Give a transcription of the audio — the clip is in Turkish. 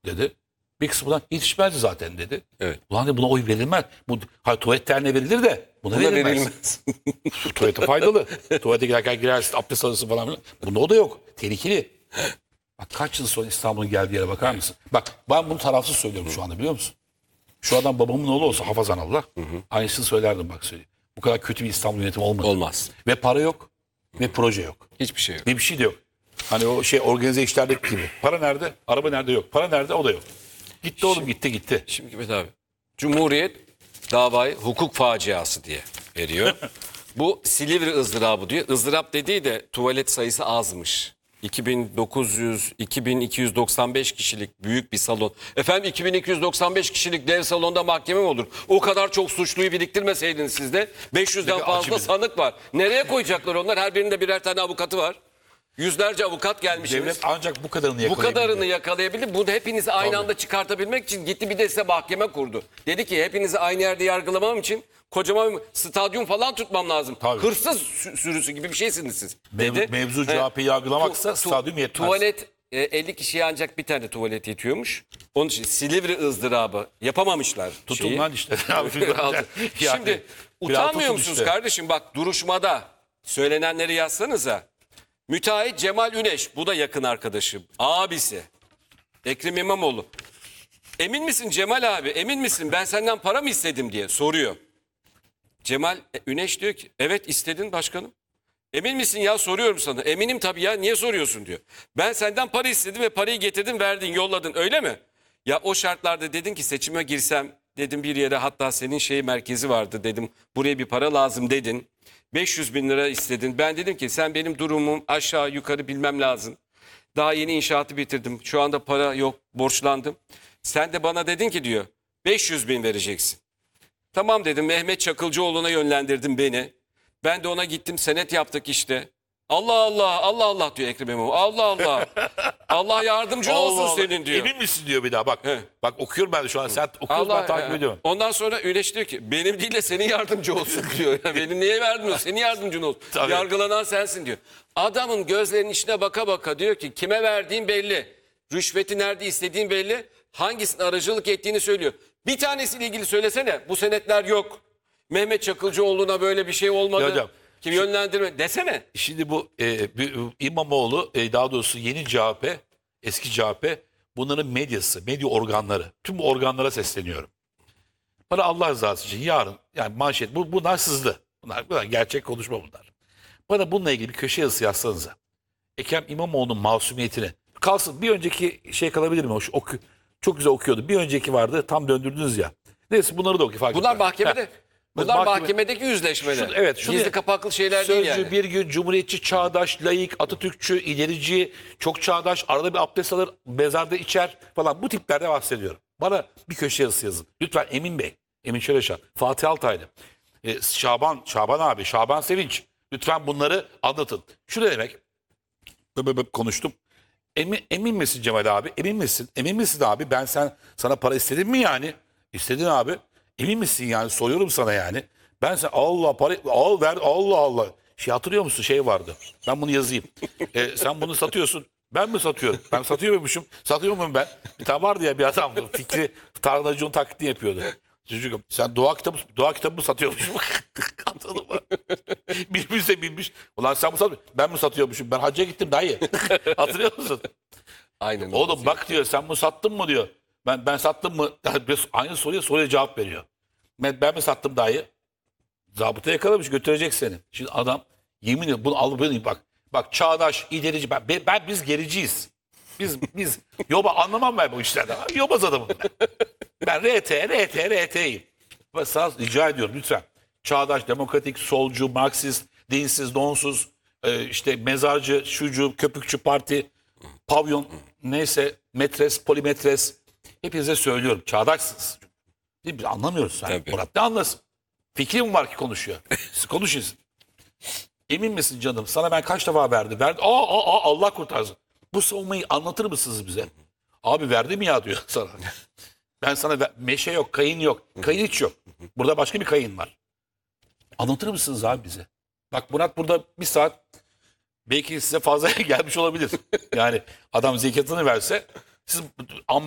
dedi. Bir kısmından yetişmezdi zaten dedi. Evet. Ulan dedi, buna oy verilmez. Bu tuvalet derneğe verilir de buna verilmez. Tuvalete faydalı. Tuvalete girerken girersin, abdest alırsın falan filan. Bunda o da yok. Tehlikeli. Bak kaç yıl sonra İstanbul'un geldiği yere bakar mısın? Bak ben bunu tarafsız söylüyorum şu anda biliyor musun? Şu adam babamın oğlu olsa hafazan Allah. Aynısını söylerdim bak söyleyeyim. Bu kadar kötü bir İstanbul yönetimi olmadı. Olmaz. Ve para yok. Ve proje yok. Hiçbir şey yok. Ve bir şey de yok. Hani o şey organize işlerdeki gibi. Para nerede? Araba nerede? Yok. Para nerede? O da yok. Gitti oğlum gitti. Şimdi Hikmet abi. Cumhuriyet davayı hukuk faciası diye veriyor. Bu Silivri ızdırabı diyor. Izdırap dediği de tuvalet sayısı azmış. 2295 kişilik büyük bir salon. Efendim 2295 kişilik dev salonda mahkeme mi olur? O kadar çok suçluyu biriktirmeseydiniz siz de 500'den fazla sanık var. Nereye koyacaklar onlar? Her birinde birer tane avukatı var. Yüzlerce avukat gelmişsiniz. Devlet ancak bu kadarını Bu yakalayabildi. kadarını yakalayabildi. Bunu hepinizi aynı anda çıkartabilmek için gitti bir de size mahkeme kurdu. Dedi ki hepinizi aynı yerde yargılamam için kocaman bir stadyum falan tutmam lazım. Tabii. Hırsız sürüsü gibi bir şeysiniz siz. Dedi. Mevzu CHP'yi yargılamaksa stadyum yetmez. Tuvalet 50 kişiye ancak bir tane tuvalet yetiyormuş. Onun için Silivri ızdırabı yapamamışlar. Tutun lan işte. Şimdi utanmıyor musunuz kardeşim? Bak duruşmada söylenenleri yazsanıza. Müteahhit Cemal Üneş, bu da yakın arkadaşım, abisi Ekrem İmamoğlu. Emin misin Cemal abi, emin misin ben senden para mı istedim diye soruyor. Cemal Üneş diyor ki evet istedin başkanım. Emin misin ya soruyorum sana. Eminim tabii ya niye soruyorsun diyor. Ben senden para istedim ve parayı getirdin verdin yolladın öyle mi? Ya o şartlarda dedin ki seçime girsem dedim bir yere hatta senin merkezi vardı dedim. Buraya bir para lazım dedin. 500 bin lira istedin. Ben dedim ki sen benim durumum aşağı yukarı bilmem lazım. Daha yeni inşaatı bitirdim. Şu anda para yok borçlandım. Sen de bana dedin ki diyor 500 bin vereceksin. Tamam dedim Mehmet Çakılcıoğlu'na yönlendirdim beni. Ben de ona gittim senet yaptık işte. Allah Allah Allah Allah diyor Ekrem İmamoğlu. Allah Allah. Allah yardımcın olsun senin diyor. Emin misin diyor bir daha bak. He. Bak okuyorum ben de şu an. Sen okuyorsun ben takip ediyorum. Ondan sonra Üneş diyor ki benim değil de senin yardımcı olsun diyor. Ya benim niye vermiyor? Senin yardımcın olsun. Tabii. Yargılanan sensin diyor. Adamın gözlerinin içine baka baka diyor ki kime verdiğin belli. Rüşveti nerede istediğin belli. Hangisinin aracılık ettiğini söylüyor. Bir tanesiyle ilgili söylesene. Bu senetler yok. Mehmet Çakılcıoğlu'na böyle bir şey olmadı. Ya hocam, Kim yönlendirme desene. Şimdi bu İmamoğlu daha doğrusu yeni CHP, eski CHP bunların medyası, medya organları. Tüm bu organlara sesleniyorum. Bana Allah rızası için yarın yani manşet bunlar sızdı. Bunlar gerçek konuşma bunlar. Bana bununla ilgili bir köşe yazısı yazsanıza. Ekrem İmamoğlu'nun masumiyetini kalsın. Bir önceki şey kalabilir mi? Çok güzel okuyordu. Bir önceki vardı tam döndürdünüz ya. Neyse bunları da okuyun. Bunlar mahkemede. Bunlar mahkemedeki yüzleşmeler. Gizli kapaklı şeyler değil yani. Sözcü bir gün cumhuriyetçi, çağdaş, layık, Atatürkçü, ilerici, çok çağdaş, arada bir abdest alır, mezarda içer falan. Bu tiplerde bahsediyorum. Bana bir köşe yazısı yazın. Lütfen Emin Bey, Emin Çeleşan, Fatih Altaylı, Şaban abi, Şaban Sevinç. Lütfen bunları anlatın. Şu ne demek? Konuştum. Emin misin Cemal abi? Emin misin? Emin misin abi? Ben sana para istedim mi yani? İstedin abi. Emin misin yani? Soruyorum sana yani. Ben sen Allah para al ver Allah Allah. Hatırlıyor musun şey vardı. Ben bunu yazayım. Sen bunu satıyorsun. Ben mi satıyorum? Ben satıyor muymuşum? Satıyor muyum ben? Bir tane vardı ya bir adam Fikri Tarlacı'nın taklidini yapıyordu. Çocuk sen dua kitabı mı satıyormuşum? Anladın mı? Bilmiş de bilmiş. Ulan sen mi satıyorsun? Ben mi satıyormuşum? Ben hacca gittim dayı. Hatırlıyor musun? Aynen. Oğlum bak diyor sen bunu sattın mı diyor. Ben sattım mı? Aynı soruya cevap veriyor. Ben mi sattım dayı? Zabıta yakalamış götürecek seni. Şimdi adam yemin ediyorum bunu alıp bak. Bak çağdaş, ilerici biz gericiyiz. Biz yoba anlamam ben bu işlerden. Yobaz adamım ben. Ben RT'yim. Ve sana rica ediyorum lütfen. Çağdaş, demokratik, solcu, Marksist, dinsiz, donsuz, işte mezarcı, şucu, köpükçü parti, pavyon, neyse, metres, polimetres. Hepinize söylüyorum. Çağdaşsınız. Değil mi? Biz anlamıyoruz. Murat ne anlasın? Fikrim var ki konuşuyor. Siz konuşun. Emin misin canım? Sana ben kaç defa verdim? Allah kurtarsın. Bu savunmayı anlatır mısınız bize? Abi verdi mi ya diyor sana. Ben sana meşe yok, kayın yok. Kayın hiç yok. Burada başka bir kayın var. Anlatır mısınız abi bize? Bak Murat burada bir saat belki size fazla gelmiş olabilir. Yani adam zekatını verse siz